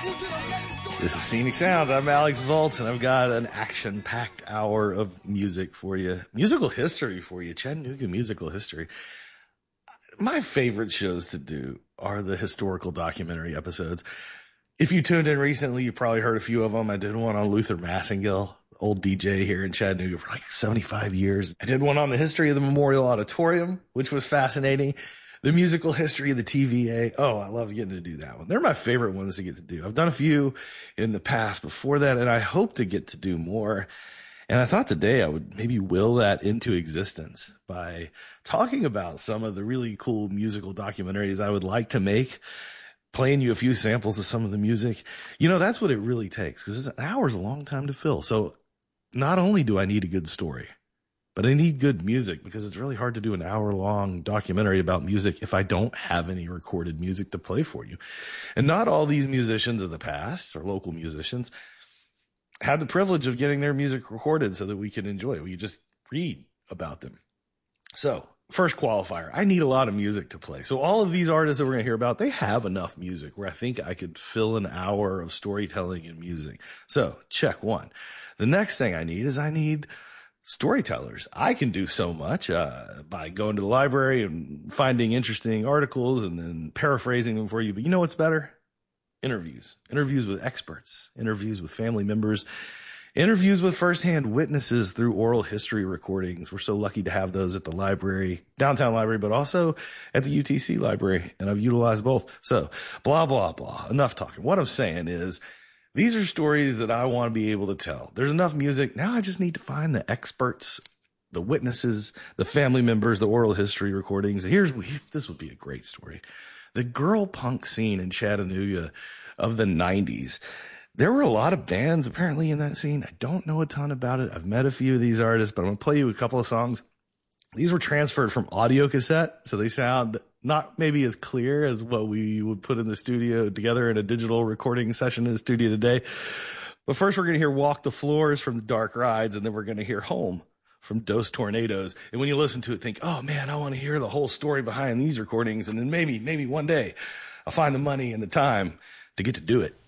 This is Scenic Sounds. I'm Alex Volts, and I've got an action-packed hour of music for you. Musical history for you. Chattanooga musical history. My favorite shows to do are the historical documentary episodes. If you tuned in recently, you probably heard a few of them. I did one on Luther Massengill, old DJ here in Chattanooga for like 75 years. I did one on the history of the Memorial Auditorium, which was fascinating. The musical history of the TVA. Oh, I love getting to do that one. They're my favorite ones to get to do. I've done a few in the past before that, and I hope to get to do more. And I thought today I would maybe will that into existence by talking about some of the really cool musical documentaries I would like to make, playing you a few samples of some of the music. You know, that's what it really takes, because an hour is a long time to fill. So not only do I need a good story, but I need good music, because it's really hard to do an hour-long documentary about music if I don't have any recorded music to play for you. And not all these musicians of the past, or local musicians, had the privilege of getting their music recorded so that we can enjoy it. We just read about them. So, first qualifier, I need a lot of music to play. So all of these artists that we're going to hear about, they have enough music where I think I could fill an hour of storytelling and music. So, check one. The next thing I need storytellers. I can do so much by going to the library and finding interesting articles and then paraphrasing them for you. But you know what's better? Interviews with experts, interviews with family members, interviews with firsthand witnesses through oral history recordings. We're so lucky to have those at the library, downtown library, but also at the UTC library. And I've utilized both. So blah, blah, blah. Enough talking. What I'm saying is, these are stories that I want to be able to tell. There's enough music. Now I just need to find the experts, the witnesses, the family members, the oral history recordings. This would be a great story. The girl punk scene in Chattanooga of the 90s. There were a lot of bands apparently in that scene. I don't know a ton about it. I've met a few of these artists, but I'm going to play you a couple of songs. These were transferred from audio cassette, so they sound not maybe as clear as what we would put in the studio together in a digital recording session in the studio today. But first we're going to hear Walk the Floors from the Dark Rides, and then we're going to hear Home from Dos Tornadoes. And when you listen to it, think, oh man, I want to hear the whole story behind these recordings. And then maybe one day I'll find the money and the time to get to do it.